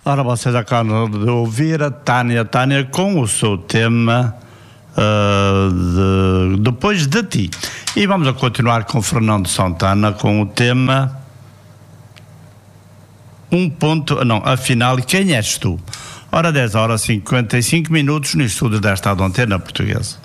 Ora, vocês acabam de ouvir a Tânia com o seu tema Depois de Ti. E vamos a continuar com o Fernando Santana com o tema Afinal, quem és tu? Ora, 10 horas e 55 minutos no estúdio desta Antena Portuguesa.